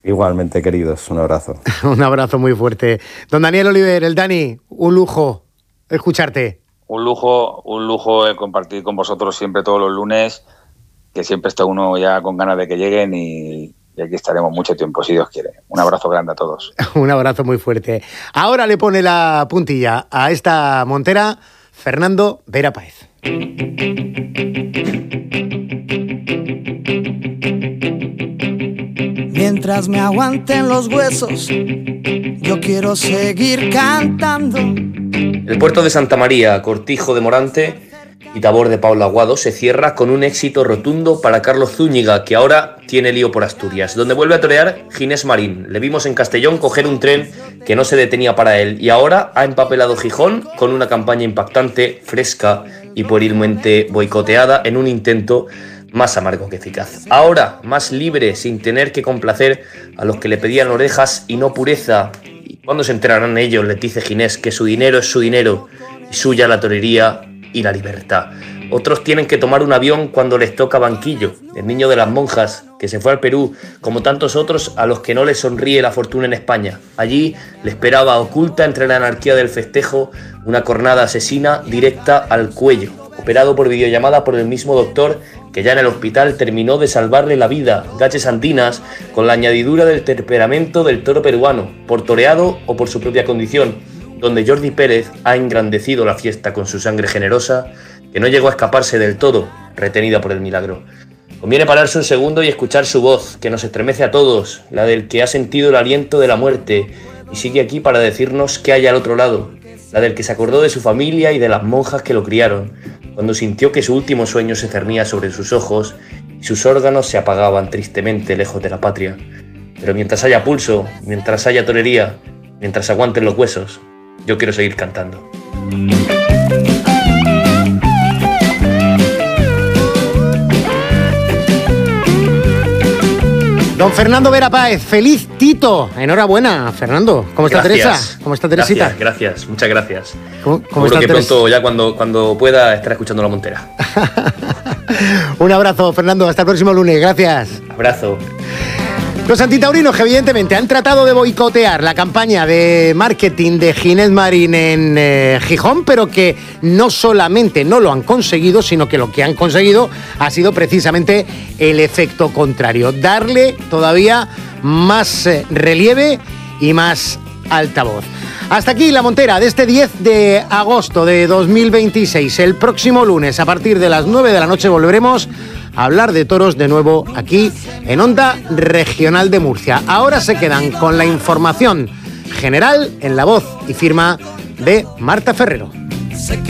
Igualmente, queridos, un abrazo. Un abrazo muy fuerte. Don Daniel Oliver, el Dani, un lujo escucharte. Un lujo compartir con vosotros siempre todos los lunes, que siempre está uno ya con ganas de que lleguen y aquí estaremos mucho tiempo, si Dios quiere. Un abrazo grande a todos. Un abrazo muy fuerte. Ahora le pone la puntilla a esta montera Fernando Vera Páez. Mientras me aguanten los huesos, yo quiero seguir cantando. El puerto de Santa María, Cortijo de Morante y Tabor de Paula Aguado se cierra con un éxito rotundo para Carlos Zúñiga, que ahora tiene lío por Asturias, donde vuelve a torear Ginés Marín. Le vimos en Castellón coger un tren que no se detenía para él y ahora ha empapelado Gijón con una campaña impactante, fresca y puerilmente boicoteada en un intento más amargo que eficaz. Ahora, más libre, sin tener que complacer a los que le pedían orejas y no pureza. ¿Y cuándo se enterarán ellos, les dice Ginés, que su dinero es su dinero y suya la torería y la libertad? Otros tienen que tomar un avión cuando les toca banquillo. El niño de las monjas, que se fue al Perú, como tantos otros a los que no les sonríe la fortuna en España. Allí le esperaba, oculta entre la anarquía del festejo, una cornada asesina directa al cuello, operado por videollamada por el mismo doctor que ya en el hospital terminó de salvarle la vida, gaches andinas, con la añadidura del temperamento del toro peruano, por toreado o por su propia condición, donde Jordi Pérez ha engrandecido la fiesta con su sangre generosa, que no llegó a escaparse del todo, retenida por el milagro. Conviene pararse un segundo y escuchar su voz, que nos estremece a todos, la del que ha sentido el aliento de la muerte, y sigue aquí para decirnos qué hay al otro lado, la del que se acordó de su familia y de las monjas que lo criaron, cuando sintió que su último sueño se cernía sobre sus ojos y sus órganos se apagaban tristemente lejos de la patria. Pero mientras haya pulso, mientras haya torería, mientras aguanten los huesos, yo quiero seguir cantando. Don Fernando Vera Páez, feliz Tito. Enhorabuena, Fernando. ¿Cómo está Teresa? ¿Cómo está Teresita? Gracias, muchas gracias. ¿Cómo Seguro está que Teresa? pronto, ya cuando pueda, estar escuchando La Montera. Un abrazo, Fernando. Hasta el próximo lunes. Gracias. Abrazo. Los antitaurinos que evidentemente han tratado de boicotear la campaña de marketing de Ginés Marín en Gijón, pero que no solamente no lo han conseguido, sino que lo que han conseguido ha sido precisamente el efecto contrario, darle todavía más relieve y más altavoz. Hasta aquí La Montera de este 10 de agosto de 2026. El próximo lunes, a partir de las 9 de la noche, volveremos a hablar de toros de nuevo aquí en Onda Regional de Murcia. Ahora se quedan con la información general en la voz y firma de Marta Ferrero. Sé que